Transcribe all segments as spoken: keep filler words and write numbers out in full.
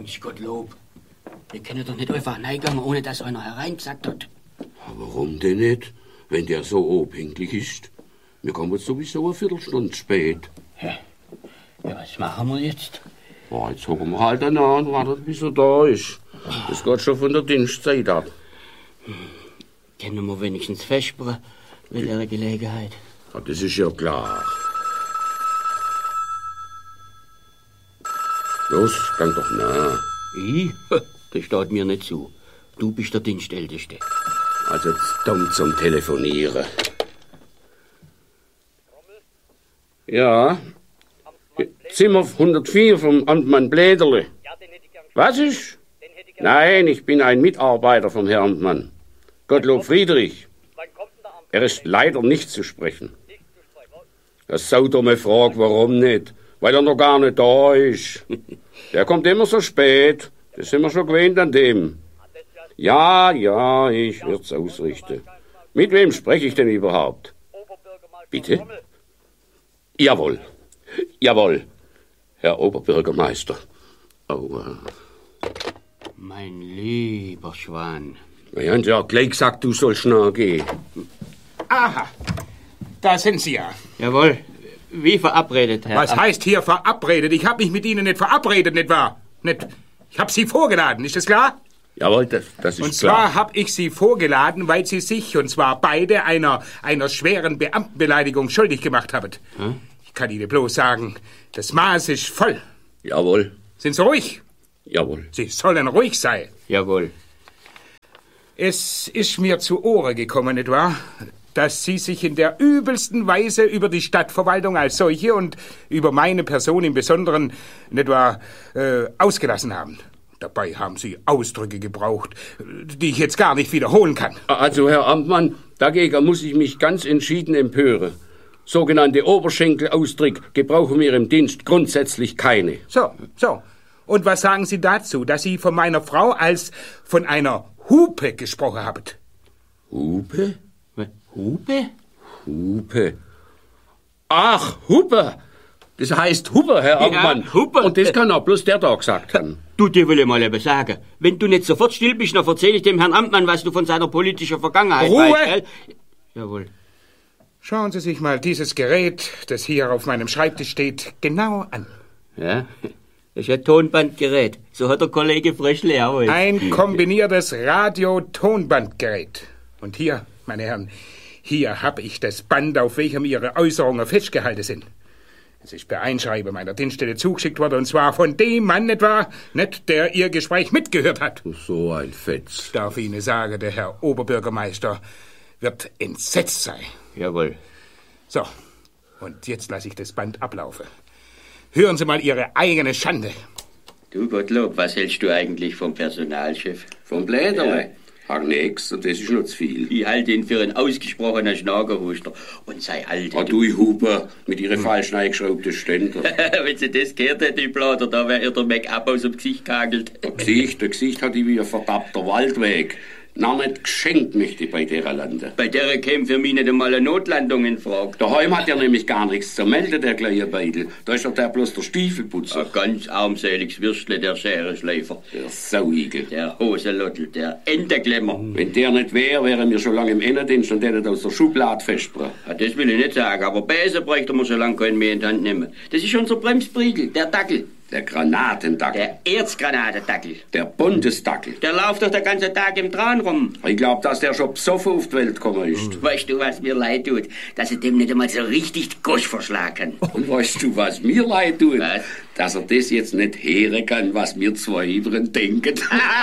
Mensch, Gottlob. Wir können doch nicht einfach reingehen, ohne dass einer hereingesagt hat. Warum denn nicht, wenn der so unpünktlich ist? Wir kommen jetzt sowieso eine Viertelstunde spät. Ja, ja was machen wir jetzt? Oh, jetzt hocken wir halt an und warten, bis er da ist. Das geht schon von der Dienstzeit ab. Können wir wenigstens vespern bei der Gelegenheit? Ja, das ist ja klar. Los, gang doch nach. Ich? Das steht mir nicht zu. Du bist der Dienstälteste. Also dumm zum Telefonieren. Ja. Zimmer hundertvier vom Amtmann Bläderle. Was ist? Nein, ich bin ein Mitarbeiter vom Herrn Amtmann. Gottlob Friedrich. Er ist leider nicht zu sprechen. Das saudumme Frage, warum nicht? Weil er noch gar nicht da ist. Der kommt immer so spät. Das sind wir schon gewöhnt an dem. Ja, ja, ich wird's ausrichten. Mit wem spreche ich denn überhaupt? Bitte? Jawohl. Jawohl. Herr Oberbürgermeister. Oh, äh. Mein lieber Schwan. Wir haben ja gleich gesagt, du sollst schnell gehen. Aha, da sind Sie ja. Jawohl. Wie verabredet, Herr... Was heißt hier verabredet? Ich habe mich mit Ihnen nicht verabredet, nicht wahr? Nicht. Ich habe Sie vorgeladen, ist das klar? Jawohl, das, das ist klar. Und zwar habe ich Sie vorgeladen, weil Sie sich, und zwar beide, einer, einer schweren Beamtenbeleidigung schuldig gemacht haben. Hm? Ich kann Ihnen bloß sagen, das Maß ist voll. Jawohl. Sind Sie ruhig? Jawohl. Sie sollen ruhig sein. Jawohl. Es ist mir zu Ohren gekommen, nicht wahr? Dass Sie sich in der übelsten Weise über die Stadtverwaltung als solche und über meine Person im Besonderen, nicht wahr, äh, ausgelassen haben. Dabei haben Sie Ausdrücke gebraucht, die ich jetzt gar nicht wiederholen kann. Also, Herr Amtmann, dagegen muss ich mich ganz entschieden empören. Sogenannte Oberschenkelausdrücke gebrauchen wir im Dienst grundsätzlich keine. So, so. Und was sagen Sie dazu, dass Sie von meiner Frau als von einer Hupe gesprochen haben? Hupe? Hupe? Hupe. Ach, Hupe. Das heißt Hupe, Herr Amtmann. Ja, Hupe. Und das kann auch bloß der da gesagt haben. Du, dir will ich mal eben sagen. Wenn du nicht sofort still bist, dann erzähle ich dem Herrn Amtmann, was du von seiner politischen Vergangenheit Ruhe! weißt. Gell? Jawohl. Schauen Sie sich mal dieses Gerät, das hier auf meinem Schreibtisch steht, genau an. Ja, das ist ein Tonbandgerät. So hat der Kollege Frischle auch. Ein kombiniertes Radio-Tonbandgerät. Und hier, meine Herren, hier habe ich das Band, auf welchem Ihre Äußerungen festgehalten sind. Es ist per Einschreiben meiner Dienststelle zugeschickt worden, und zwar von dem Mann etwa, nicht, der Ihr Gespräch mitgehört hat. So ein Fetz. Ich darf Ihnen sagen, der Herr Oberbürgermeister wird entsetzt sein. Jawohl. So, und jetzt lasse ich das Band ablaufen. Hören Sie mal Ihre eigene Schande. Du Gottlob, was hältst du eigentlich vom Personalchef? Vom Bläderle? Ach, nix, und das ist noch zu viel. Ich halte ihn für einen ausgesprochenen Schnagerhuster. Und sei alt. Ah, du, Huber, mit ihren falsch eingeschraubten Ständer. Wenn sie das gehört hätte, die Blader, da wäre ihr der Make-up aus dem Gesicht gehagelt. Der Gesicht, der Gesicht hat die wie ein verdappter Waldweg. Na, nicht geschenkt möchte ich bei der landen. Bei der käme für mich nicht einmal eine Notlandung in Frage. Daheim hat er nämlich gar nichts zu melden, der kleine Beidel. Da ist doch der bloß der Stiefelputzer. Ein ganz armseliges Würstle, der Scherenschleifer. Der Sauigel. Der Hosenlottel, der Entenklemmer. Wenn der nicht wäre, wären wir schon lange im Innendienst und hätten aus der Schublade festbrechen. Ja, das will ich nicht sagen, aber Besen bräuchte man schon lange keinen mehr in die Hand nehmen. Das ist unser Bremsbriegel, der Dackel. Der Granatendackel. Der Erzgranatendackel. Der Bundesdackel. Der läuft doch den ganzen Tag im Tran rum. Ich glaub, dass der schon besoffen auf die Welt gekommen ist. Weißt du, was mir leid tut? Dass er dem nicht einmal so richtig die Gosch verschlagen kann. Und weißt du, was mir leid tut? Was? Dass er das jetzt nicht hören kann, was wir zwei Ibren denken.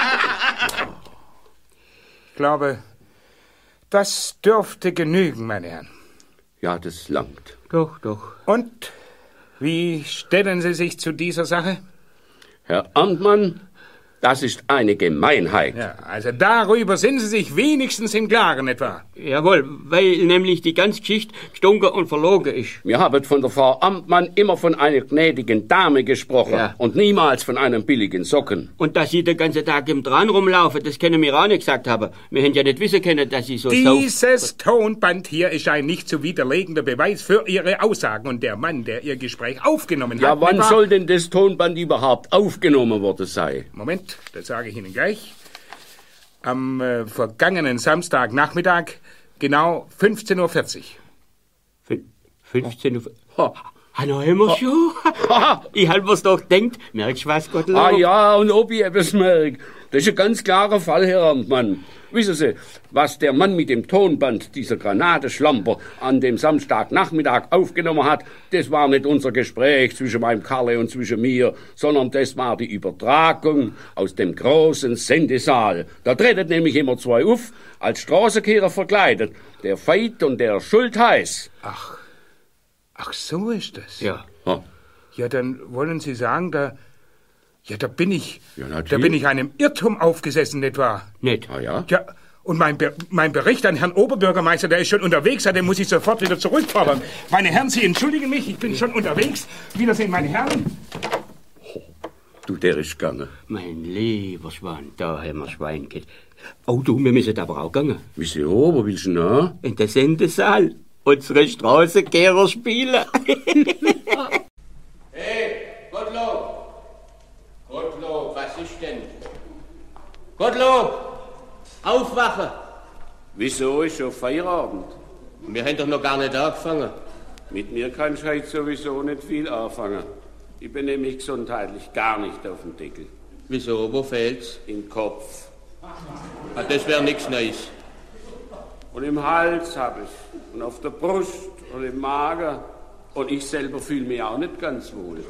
Ich glaube, das dürfte genügen, meine Herren. Ja, das langt. Doch, doch. Und wie stellen Sie sich zu dieser Sache? Herr Amtmann, Das ist eine Gemeinheit. Ja, also darüber sind Sie sich wenigstens im Klaren, etwa? Jawohl, weil nämlich die ganze Geschichte gestunken und verlogen ist. Wir haben von der Frau Amtmann immer von einer gnädigen Dame gesprochen Ja. und niemals von einem billigen Socken. Und dass Sie den ganzen Tag im Dran rumlaufen, das können wir auch nicht gesagt haben. Wir hätten ja nicht wissen können, dass Sie so Dieses Tonband hier ist ein nicht zu widerlegender Beweis für Ihre Aussagen. Und der Mann, der Ihr Gespräch aufgenommen Ja, hat... wann etwa- soll denn das Tonband überhaupt aufgenommen worden sein? Moment, das sage ich Ihnen gleich. Am äh, vergangenen Samstagnachmittag, genau fünfzehn Uhr vierzig. fünfzehn Uhr. Ha, noch immer schon? Ich hab mir's doch gedacht. Merkst du was, Gottlob? Ah ja, und ob ich etwas merke. Das ist ein ganz klarer Fall, Herr Amtmann. Wissen Sie, was der Mann mit dem Tonband, dieser Granateschlamper, an dem Samstagnachmittag aufgenommen hat, das war nicht unser Gespräch zwischen meinem Karle und zwischen mir, sondern das war die Übertragung aus dem großen Sendesaal. Da treten nämlich immer zwei auf, als Straßenkehrer verkleidet, der Veit und der Schultheiß. Ach, ach so ist das. Ja. Ha. Ja, dann wollen Sie sagen, da... Ja, da bin ich... Ja, natürlich. da bin ich einem Irrtum aufgesessen, etwa. Nicht? Ah ja? Ja, und mein, Be mein Bericht an Herrn Oberbürgermeister, der ist schon unterwegs, den muss ich sofort wieder zurückfordern. Meine Herren, Sie entschuldigen mich, ich bin schon unterwegs. Wiedersehen, meine Herren. Du, der ist gegangen. Mein lieber Schwan, da haben wir Schwein gehabt. Oh du, wir müssen aber auch gehen. Wieso? Wo willst du noch? In der Sendesaal. Unsere Straßenkehrer spielen. Hey, Gottlob! Gottlob, was ist denn? Gottlob! Aufwachen! Wieso ist schon Feierabend? Wir haben doch noch gar nicht angefangen. Mit mir kannst du heute sowieso nicht viel anfangen. Ich bin nämlich gesundheitlich gar nicht auf dem Deckel. Wieso, wo fehlt's? Im Kopf. Ah, das wäre nichts Neues. Und im Hals hab ich. Und auf der Brust und im Magen. Und ich selber fühle mich auch nicht ganz wohl.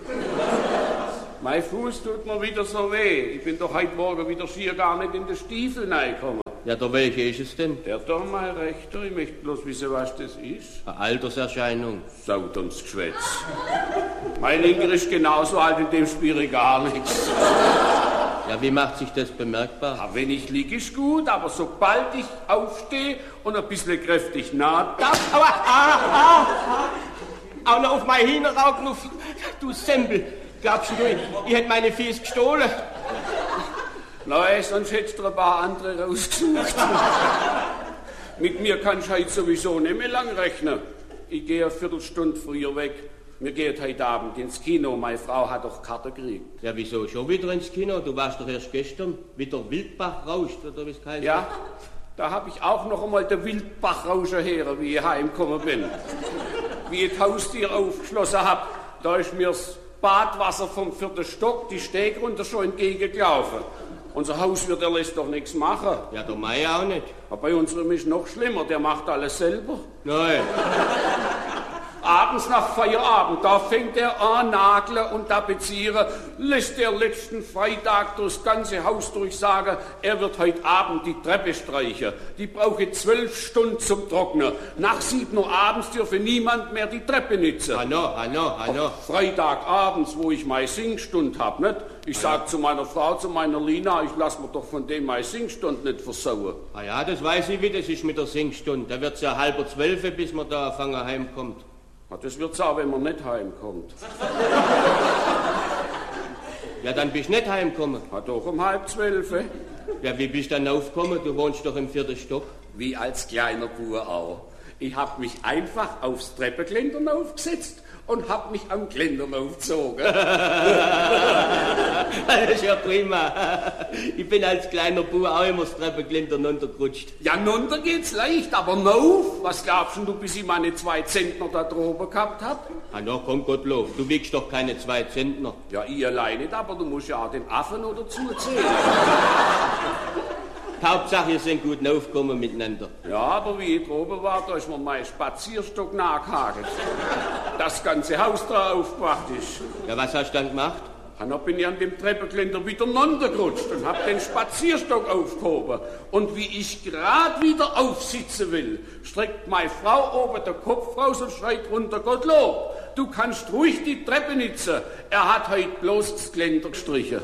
Mein Fuß tut mir wieder so weh. Ich bin doch heute Morgen wieder schier gar nicht in die Stiefel reingekommen. Ja, der welche ist es denn? Der da mein Rechter, ich möchte bloß wissen, was das ist. Eine Alterserscheinung. Saut uns Geschwätz. Mein Linker ist genauso alt, in dem spüre ich gar nichts. Ja, wie macht sich das bemerkbar? Ja, wenn ich liege, ist gut, aber sobald ich aufstehe und ein bisschen kräftig nah darf... Aua, ah, ah, ah. Auch noch auf mein Hühneraugen, auf, du Sempel. Glaubst du, ich, ich hätte meine Fies gestohlen? Nein, sonst hättest du ein paar andere rausgesucht. Mit mir kannst du heute sowieso nicht mehr lang rechnen. Ich gehe eine Viertelstunde früher weg. Wir gehen heute Abend ins Kino. Meine Frau hat doch Karte gekriegt. Ja, wieso schon wieder ins Kino? Du warst doch erst gestern. Wieder Wildbach rauscht, oder wie es heißt? Ja, da habe ich auch noch einmal den Wildbachrauschen her, wie ich heimgekommen bin. Wie ich das Haustier aufgeschlossen habe, da ist mir das Badwasser vom vierten Stock die Steg runter schon entgegengelaufen. Unser Hauswirt, der lässt doch nichts machen. Ja, der Mai auch nicht. Aber bei unserem ist noch schlimmer, der macht alles selber. Nein. Abends nach Feierabend, da fängt er an, nageln und tapezieren, lässt der letzten Freitag durchs ganze Haus durchsagen, er wird heute Abend die Treppe streichen. Die brauche zwölf Stunden zum Trocknen. Nach sieben Uhr abends dürfe niemand mehr die Treppe nützen. Hanno, Hanno, Hanno. Freitagabends, wo ich meine Singstunde hab, nicht? Ich sag zu meiner Frau, zu meiner Lina, ich lass mir doch von dem meine Singstunde nicht versauen. Ah ja, das weiß ich, wie das ist mit der Singstunde. Da wird's ja halber zwölf, bis man da fangen heimkommt. Ja, das wird's auch, wenn man nicht heimkommt. Ja, dann bist du nicht heimgekommen. Ja, doch um halb zwölf. eh? Ja, wie bist du dann aufgekommen? Du wohnst doch im vierten Stock. Wie als kleiner Bub auch. Ich hab mich einfach aufs Treppengeländern aufgesetzt und hab mich am Geländern aufgezogen. Das ist ja prima. Ich bin als kleiner Bub auch immer das Treppengeländer runtergerutscht. Ja, runter geht's leicht, aber rauf, was glaubst du, bis ich meine zwei Zentner da droben gehabt hab? Ah, na komm, Gottlob, du wiegst doch keine zwei Zentner. Ja, ich allein nicht, aber du musst ja auch den Affen oder zuzählen. Hauptsache, ihr seid gut aufgekommen miteinander. Ja, aber wie ich droben war, da ist mir mein Spazierstock nachgehakt. Das ganze Haus da aufgewacht ist. Ja, was hast du dann gemacht? Und dann bin ich an dem Treppengeländer wieder runtergerutscht und hab den Spazierstock aufgehoben. Und wie ich grad wieder aufsitzen will, streckt meine Frau oben den Kopf raus und schreit runter, Gottlob, du kannst ruhig die Treppe nitzen. Er hat heute bloß das Geländer gestrichen.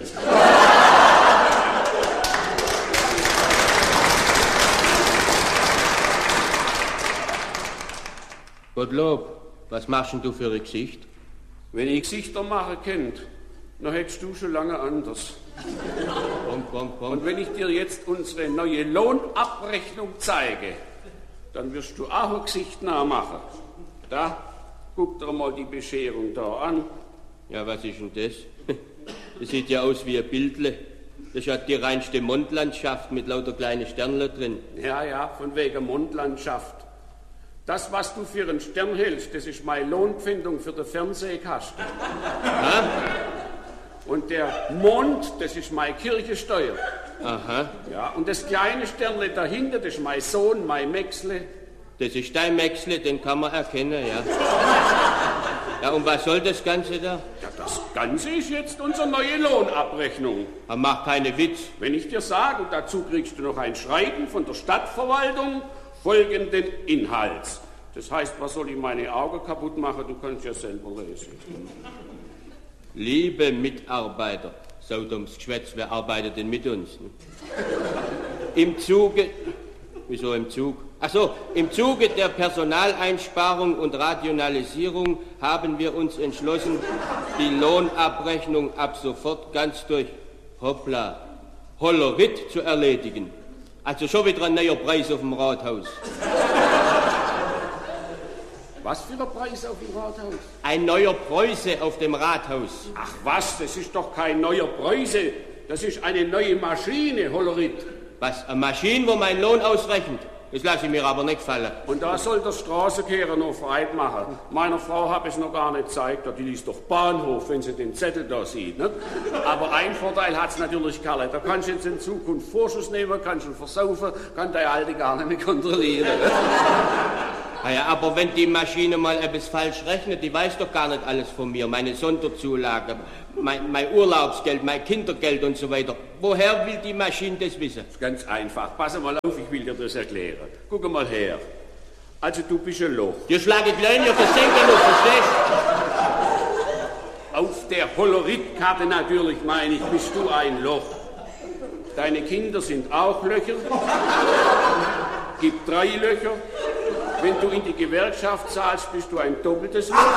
Gottlob, was machst denn du für ein Gesicht? Wenn ich Gesichter machen könnt, dann hättest du schon lange anders. Komm, komm, komm. Und wenn ich dir jetzt unsere neue Lohnabrechnung zeige, dann wirst du auch ein Gesicht nachmachen. Da, guck dir mal die Bescherung da an. Ja, was ist denn das? Das sieht ja aus wie ein Bildle. Das hat die reinste Mondlandschaft mit lauter kleinen Sternle drin. Ja, ja, von wegen Mondlandschaft. Das, was du für einen Stern hältst, das ist meine Lohnpfändung für den Fernsehkasten. Ha? Und der Mond, das ist meine Kirchensteuer. Aha. Ja, und das kleine Sternle dahinter, das ist mein Sohn, mein Mäxle. Das ist dein Mäxle, den kann man erkennen, ja. Ja, und was soll das Ganze da? Ja, das Ganze ist jetzt unsere neue Lohnabrechnung. Man macht keine Witz. Wenn ich dir sage, und dazu kriegst du noch ein Schreiben von der Stadtverwaltung folgenden Inhalts. Das heißt, was soll ich meine Augen kaputt machen? Du kannst ja selber lesen. Liebe Mitarbeiter, Sodoms Geschwätz, wer arbeitet denn mit uns? Im Zuge, wieso im Zug? Ach so, im Zuge der Personaleinsparung und Rationalisierung haben wir uns entschlossen, die Lohnabrechnung ab sofort ganz durch Hoppla, Hollerit zu erledigen. Also schon wieder ein neuer Preis auf dem Rathaus. Was für ein Preis auf dem Rathaus? Ein neuer Preuße auf dem Rathaus. Ach was, das ist doch kein neuer Preuße. Das ist eine neue Maschine, Hollerit. Was, eine Maschine, wo mein Lohn ausrechnet? Das lasse ich mir aber nicht fallen. Und da soll der Straßenkehrer noch frei machen. Meiner Frau habe ich es noch gar nicht gezeigt, die liest doch Bahnhof, wenn sie den Zettel da sieht. Nicht? Aber ein Vorteil hat es natürlich, Karle. Da kannst du jetzt in Zukunft Vorschuss nehmen, kannst du versaufen, kann der Alte gar nicht mehr kontrollieren. Naja, aber wenn die Maschine mal etwas falsch rechnet, die weiß doch gar nicht alles von mir. Meine Sonderzulage, mein, mein Urlaubsgeld, mein Kindergeld und so weiter. Woher will die Maschine das wissen? Das ist ganz einfach. Pass mal auf, ich will dir das erklären. Guck mal her. Also du bist ein Loch. Dir schlage ich Löhne auf das Senkerloch, verstehst du? Auf der Hollerit-Karte natürlich, meine ich, bist du ein Loch. Deine Kinder sind auch Löcher. Gibt drei Löcher. Wenn du in die Gewerkschaft zahlst, bist du ein doppeltes Loch.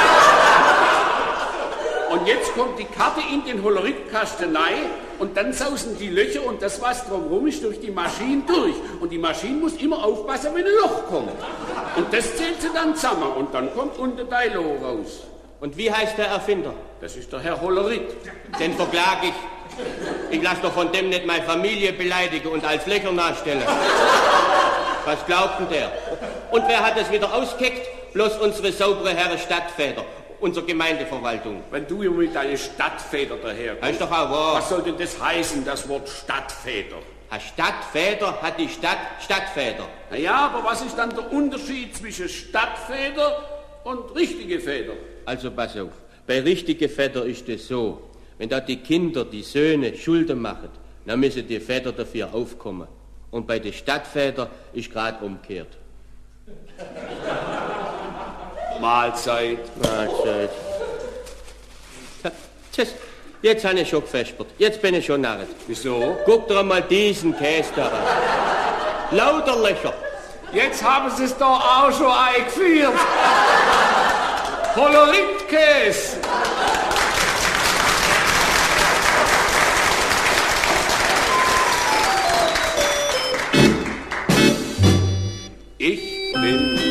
Und jetzt kommt die Karte in den Hollerit-Kasten rein und dann sausen die Löcher und das, was drumherum ist, durch die Maschine durch. Und die Maschine muss immer aufpassen, wenn ein Loch kommt. Und das zählt sie dann zusammen und dann kommt unter dein Loch raus. Und wie heißt der Erfinder? Das ist der Herr Hollerit. Den verklage ich. Ich lasse doch von dem nicht meine Familie beleidigen und als Löcher nachstellen. Was glaubt denn der? Und wer hat das wieder ausgekickt? Bloß unsere saubere Herren Stadtväter, unsere Gemeindeverwaltung. Wenn du hier mit deinen Stadtväter daherkommst, heißt doch auch wahr. Was soll denn das heißen, das Wort Stadtväter? Ein Stadtväter hat die Stadt Stadtväter. Na ja, aber was ist dann der Unterschied zwischen Stadtväter und richtige Väter? Also pass auf, bei richtige Väter ist es so, wenn da die Kinder, die Söhne Schulden machen, dann müssen die Väter dafür aufkommen. Und bei den Stadtvätern ist gerade umgekehrt. Mahlzeit. Mahlzeit. Tschüss. Jetzt habe ich schon gefespert. Jetzt bin ich schon narret. Wieso? Guck dir mal diesen Käse da an. Lauter Löcher. Jetzt haben sie es doch auch schon eingeführt. Hollerit-Käse. Ich bin